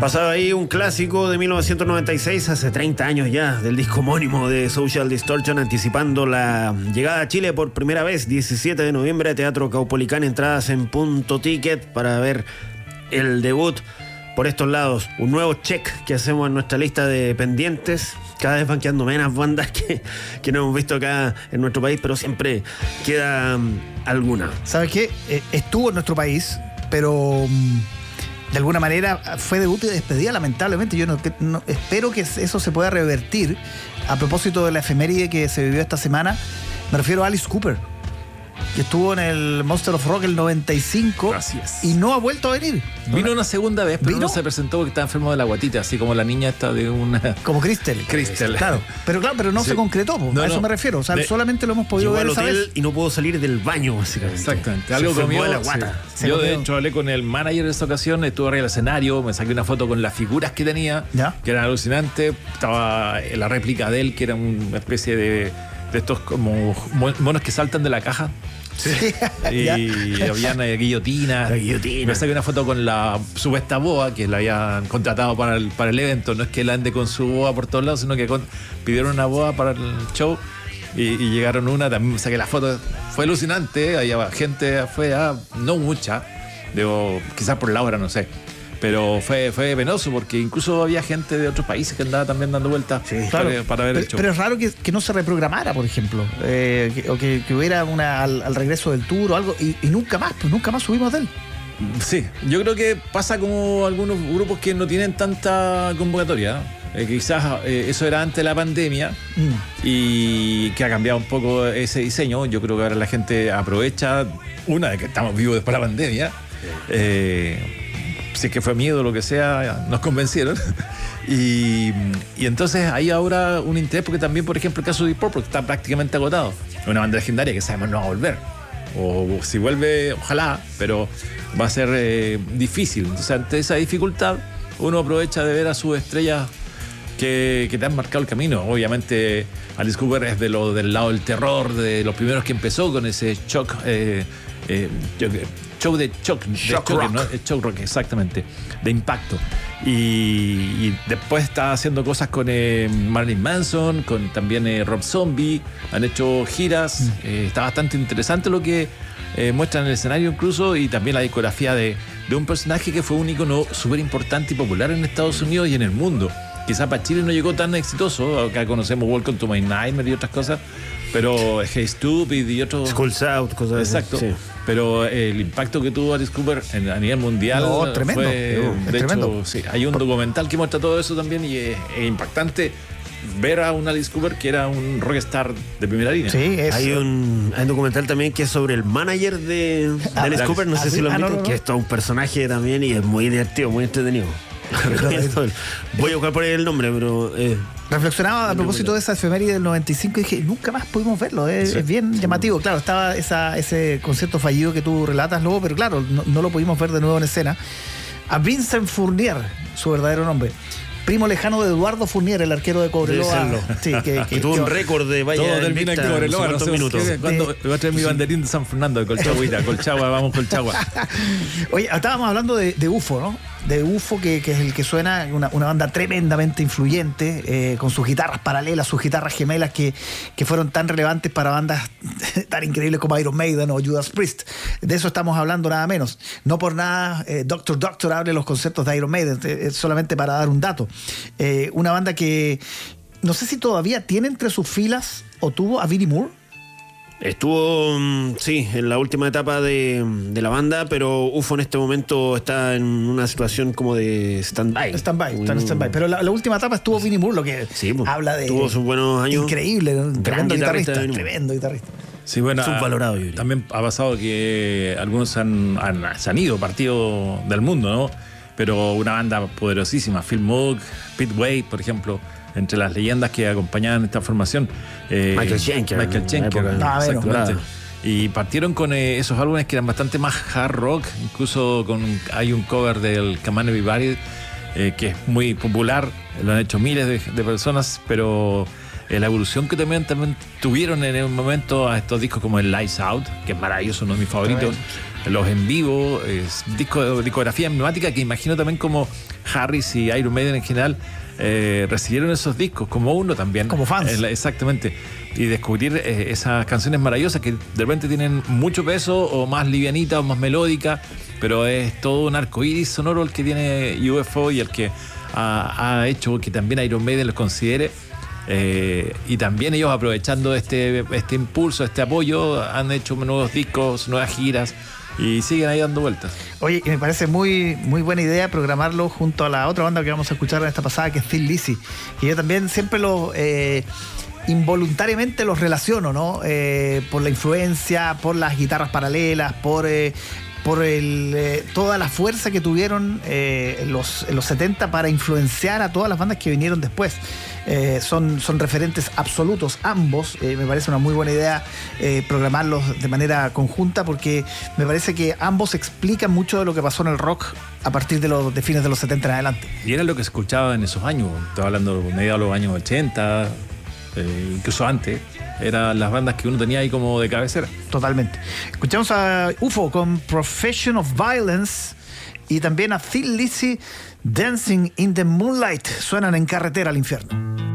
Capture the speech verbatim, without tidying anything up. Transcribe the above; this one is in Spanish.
Pasaba ahí un clásico de mil novecientos noventa y seis, hace treinta años ya, del disco homónimo de Social Distortion, anticipando la llegada a Chile por primera vez, diecisiete de noviembre, Teatro Caupolicán, entradas en Punto Ticket para ver el debut por estos lados. Un nuevo check que hacemos en nuestra lista de pendientes. Cada vez van quedando menos bandas que, que no hemos visto acá en nuestro país, pero siempre queda um, alguna. ¿Sabes qué? Eh, estuvo en nuestro país, pero um, de alguna manera fue debut y despedida, lamentablemente. Yo no, no, espero que eso se pueda revertir. A propósito de la efeméride que se vivió esta semana, me refiero a Alice Cooper, que estuvo en el Monster of Rock el noventa y cinco. Así es. Y no ha vuelto a venir. Vino una segunda vez, pero ¿Vino? no se presentó porque estaba enfermo de la guatita, así como la niña esta de una... Como Crystal. Crystal. Claro, pero claro, pero no Sí. se concretó, po. No, a eso no. me refiero. O sea, De- solamente lo hemos podido Llegó ver al esa hotel vez. y no pudo salir del baño, básicamente. Exactamente. Se Algo enfermó comió de la guata. sí. Se Yo comió. de hecho hablé con el manager de esta ocasión, estuve arriba del escenario, me saqué una foto con las figuras que tenía, ¿Ya? que eran alucinantes. Estaba la réplica de él, que era una especie de, de estos como monos que saltan de la caja. Sí. Y Ya. habían eh, guillotinas. La guillotina. Me saqué una foto con la supuesta boa que la habían contratado para el, para el evento. No es que él ande con su boa por todos lados, sino que con- pidieron una boa para el show y, y llegaron una. También me saqué la foto. Fue alucinante. ¿eh? Había gente afuera, no mucha. Digo, quizás por la hora, no sé. Pero fue, fue penoso porque incluso había gente de otros países que andaba también dando vueltas para, Claro. para ver pero, el show. pero es raro que, que no se reprogramara, por ejemplo, eh, que- o que, que hubiera una al, al regreso del tour o algo, y, y nunca más, pues nunca más subimos de él. Sí, yo creo que pasa como algunos grupos que no tienen tanta convocatoria. Eh, quizás eh, eso era antes de la pandemia Mm. y que ha cambiado un poco ese diseño. Yo creo que ahora la gente aprovecha, una de que estamos vivos después de la pandemia. Eh, si es que fue miedo o lo que sea, nos convencieron. Y, y entonces hay ahora un interés, porque también, por ejemplo, el caso de Deep Purple está prácticamente agotado. Es una banda legendaria que sabemos no va a volver. O si vuelve, ojalá, pero va a ser eh, difícil. Entonces, ante esa dificultad, uno aprovecha de ver a sus estrellas que, que te han marcado el camino. Obviamente, Alice Cooper es de lo, del lado del terror, de los primeros que empezó con ese shock, eh, eh, show de shock, de Shock choque, rock. ¿no? El shock rock, exactamente, de impacto. Y, y después está haciendo cosas con eh, Marilyn Manson, con también eh, Rob Zombie, han hecho giras, mm. eh, está bastante interesante lo que eh, muestran en el escenario incluso, y también la discografía de, de un personaje que fue un ícono súper importante y popular en Estados Unidos y en el mundo. Quizás para Chile no llegó tan exitoso, acá conocemos Welcome to My Nightmare y otras cosas, pero Hey Stupid y otros... Schools Out, cosas así. Exacto. Sí. Pero el impacto que tuvo Alice Cooper en, a nivel mundial No, tremendo. fue, Es de tremendo. hecho, sí, hay un documental que muestra todo eso también y es, es impactante ver a un Alice Cooper que era un rockstar de primera línea. Sí, es. Hay un, hay un documental también que es sobre el manager de, de Ah, Alice Alice. Cooper, no sé ¿Ah, si sí? lo han Ah, no, visto, no, no. que es todo un personaje también y es muy divertido, muy entretenido. Voy a buscar por ahí el nombre, pero... Eh, Reflexionaba a propósito de esa efeméride del noventa y cinco y dije, nunca más pudimos verlo, es, Sí. es bien llamativo. Claro, estaba esa, ese concierto fallido que tú relatas luego, pero claro, no, no lo pudimos ver de nuevo en escena. A Vincent Fournier, su verdadero nombre, primo lejano de Eduardo Fournier, el arquero de Cobreloa. Debe Sí, que, que tuvo un que- récord de vaya Todo termina en invicta, Cobreloa, no ¿cuántos sé minutos? qué- cuándo voy a traer mi banderín de San Fernando, de Colchagüita, Colchagua, vamos Colchagua. Oye, estábamos hablando de, de U F O, ¿no? De U F O, que, que es el que suena, una, una banda tremendamente influyente, eh, con sus guitarras paralelas, sus guitarras gemelas que, que fueron tan relevantes para bandas tan increíbles como Iron Maiden o Judas Priest. De eso estamos hablando nada menos. No por nada eh, Doctor Doctor abre los conciertos de Iron Maiden, eh, solamente para dar un dato. Eh, una banda que no sé si todavía tiene entre sus filas o tuvo a Vinnie Moore. Estuvo, mm, sí, en la última etapa de, de la banda, pero U F O en este momento está en una situación como de stand-by. Stand-by, está en stand-by. Pero la, la última etapa estuvo Vinnie Moore, lo que Sí, pues, habla de... tuvo sus buenos años. Increíble, ¿no? Tremendo guitarrista guitarrista, de Vinnie Moore. tremendo guitarrista. Sí, bueno, Subvalorado, yo diría. también ha pasado que algunos han, han, se han ido partido del mundo, ¿no? Pero una banda poderosísima, Phil Moog, Pete Wade, por ejemplo, entre las leyendas que acompañaban esta formación. eh, Michael Schenker, Michael en Schenker, la época- Ah, bueno. exactamente. Claro. Y partieron con eh, esos álbumes que eran bastante más hard rock, incluso con hay un cover del Come On Everybody eh, que es muy popular, lo han hecho miles de, de personas, pero eh, la evolución que también, también tuvieron en un momento a estos discos como el Lights Out, que es maravilloso, uno de mis favoritos, los en vivo, eh, disco, discografía emblemática que imagino también como Harris y Iron Maiden en general eh, recibieron esos discos como uno también. Como fans. Eh, exactamente. Y descubrir eh, esas canciones maravillosas que de repente tienen mucho peso o más livianitas o más melódicas, pero es todo un arco iris sonoro el que tiene U F O y el que ha, ha hecho que también Iron Maiden los considere. Eh, y también ellos aprovechando este, este impulso, este apoyo, han hecho nuevos discos, nuevas giras y siguen ahí dando vueltas. Oye, y me parece muy, muy buena idea programarlo junto a la otra banda que vamos a escuchar en esta pasada, que es Thin Lizzy. Y yo también siempre lo eh, involuntariamente los relaciono, ¿no? Eh, por la influencia, por las guitarras paralelas, por eh, por el, eh, toda la fuerza que tuvieron eh, en, los, en los setenta para influenciar a todas las bandas que vinieron después. Eh, son, son referentes absolutos ambos. Eh, me parece una muy buena idea eh, programarlos de manera conjunta, porque me parece que ambos explican mucho de lo que pasó en el rock a partir de los de fines de los setenta en adelante. Y era lo que se escuchaba en esos años. Estaba hablando de mediados de los años ochenta, eh, incluso antes. Eran las bandas que uno tenía ahí como de cabecera. Totalmente. Escuchamos a U F O con Profession of Violence y también a Thin Lizzy, Dancing in the Moonlight. Suenan en Carretera al Infierno.